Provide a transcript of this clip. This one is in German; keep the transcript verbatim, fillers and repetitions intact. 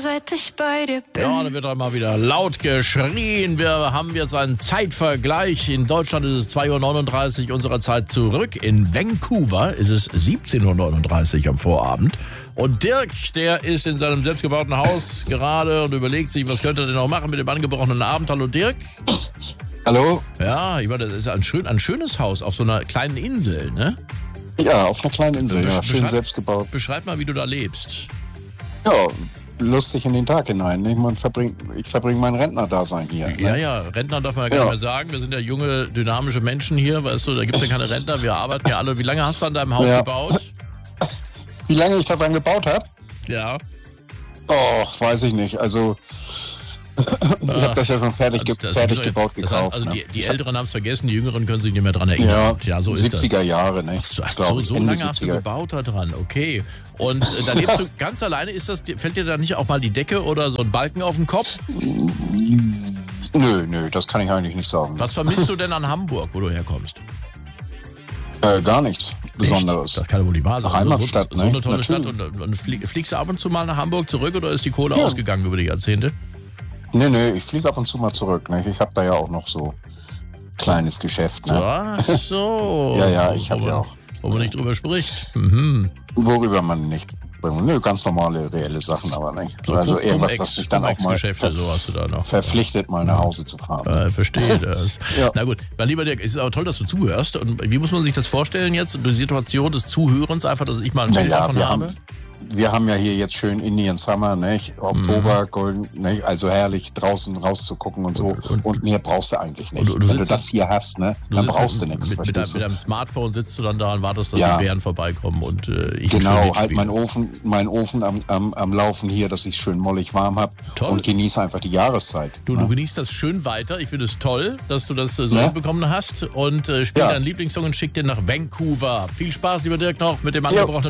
seit ich bei dir bin. Ja, da wird dann mal wieder laut geschrien. Wir haben jetzt einen Zeitvergleich. In Deutschland ist es zwei Uhr neununddreißig unserer Zeit zurück. In Vancouver ist es siebzehn Uhr neununddreißig am Vorabend. Und Dirk, der ist in seinem selbstgebauten Haus gerade und überlegt sich, was könnte er denn noch machen mit dem angebrochenen Abend. Hallo Dirk. Hallo? Ja, ich meine, das ist ein, schön, ein schönes Haus auf so einer kleinen Insel, ne? Ja, auf einer kleinen Insel, ja, schön Beschreib- selbst gebaut. Beschreib mal, wie du da lebst. Ja, lustig in den Tag hinein. Ne? Man verbringt, ich verbringe mein Rentnerdasein hier. Ne? Ja, ja, Rentner darf man ja gar Ja. nicht mehr sagen. Wir sind ja junge, dynamische Menschen hier, weißt du, da gibt es ja keine Rentner, wir arbeiten ja alle. Wie lange hast du an deinem Haus Ja. gebaut? Wie lange ich daran gebaut habe? Ja. Oh, weiß ich nicht. Also, ich habe das ja schon fertig, ge- Das- fertig das- gebaut das heißt, gekauft. also ne? die, die Älteren haben es vergessen, die Jüngeren können sich nicht mehr dran erinnern. Ja, Ja, so ist das. siebziger Jahre, ne? Ach, so, ach, Glaub so, ich, so Ende lange hast du siebziger. gebaut da dran, okay. Und äh, da lebst du ganz alleine, ist das, fällt dir da nicht auch mal die Decke oder so ein Balken auf den Kopf? Nö, nö, das kann ich eigentlich nicht sagen. Was vermisst du denn an Hamburg, wo du herkommst? Äh, gar nichts Besonderes. Das kann ja wohl nicht wahr sein. Heimatstadt, so, so eine ne? tolle Stadt. Natürlich. Und, und flie- fliegst du ab und zu mal nach Hamburg zurück oder ist die Kohle Ja. ausgegangen über die Jahrzehnte? Nee, nee, ich fliege ab und zu mal zurück. Ne? Ich habe da ja auch noch so kleines Geschäft. Ne? Ach so. Ja, ja, ich hab Wo ja man- auch. Wo man nicht drüber spricht. Mhm. Worüber man nicht. Nö, ganz normale, reelle Sachen, aber nicht. So also Cum- irgendwas, Cum-Ex- was mich dann auch mal Cum-Ex-Geschäfte, ver so hast du da noch. verpflichtet, mal nach Hause zu fahren. Äh, verstehe das. Ja. Na gut, mein lieber Dirk, es ist aber toll, dass du zuhörst. Und wie muss man sich das vorstellen jetzt? Die Situation des Zuhörens, einfach, dass ich mal ein Bild Naja, davon wir habe? haben, wir haben ja hier jetzt schön Indian Summer, nicht? Oktober, Golden, nicht? Also herrlich draußen rauszugucken und so. Und, Und- mehr brauchst du eigentlich nicht. Und du- du Wenn du sitzt- das hier hast, ne, Du dann sitzt brauchst mit, du nichts. Mit, mit, deinem, verstehst mit du? deinem Smartphone sitzt du dann da und wartest, dass Ja. die Bären vorbeikommen und äh, ich ein Genau, schönes halt Lied mein spiele. Ofen, mein Ofen am, am, am Laufen hier, dass ich schön mollig warm habe Toll. und genieße einfach die Jahreszeit. Du, ne? du genießt das schön weiter. Ich finde es toll, dass du das äh, so Ja. hinbekommen hast. Und äh, spiel Ja. deinen Lieblingssong und schick den nach Vancouver. Viel Spaß, lieber Dirk, noch mit dem angebrochenen